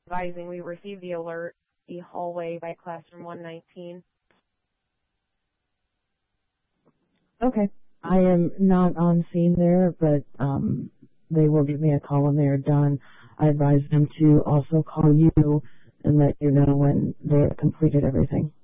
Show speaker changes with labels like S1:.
S1: advising we received the alert, the hallway by classroom 119.
S2: Okay. I am not on scene there, but they will give me a call when they are done. I advise them to also call you and let you know when they have completed everything.